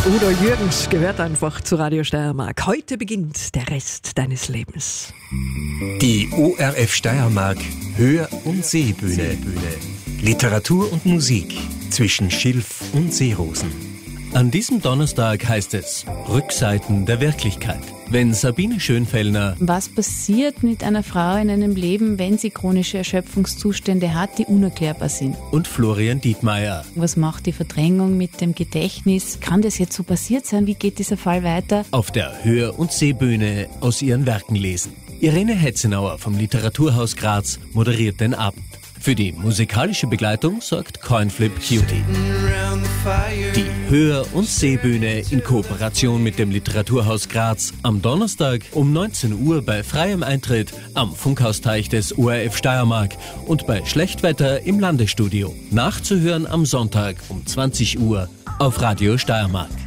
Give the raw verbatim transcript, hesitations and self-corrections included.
Udo Jürgens gehört einfach zu Radio Steiermark. Heute beginnt der Rest deines Lebens. Die O R F Steiermark Hör- und Sehbühne. Literatur und Musik zwischen Schilf und Seerosen. An diesem Donnerstag heißt es Rückseiten der Wirklichkeit. Wenn Sabine Schönfellner Was passiert mit einer Frau in einem Leben, wenn sie chronische Erschöpfungszustände hat, die unerklärbar sind? und Florian Dietmeier Was macht die Verdrängung mit dem Gedächtnis? Kann das jetzt so passiert sein? Wie geht dieser Fall weiter? auf der Hör- und Sehbühne aus ihren Werken lesen. Irene Hetzenauer vom Literaturhaus Graz moderiert den Abend. Für die musikalische Begleitung sorgt Coinflip Cutie. Die Hör- und Sehbühne in Kooperation mit dem Literaturhaus Graz am Donnerstag um neunzehn Uhr bei freiem Eintritt am Funkhausteich des O R F Steiermark und bei Schlechtwetter im Landesstudio. Nachzuhören am Sonntag um zwanzig Uhr auf Radio Steiermark.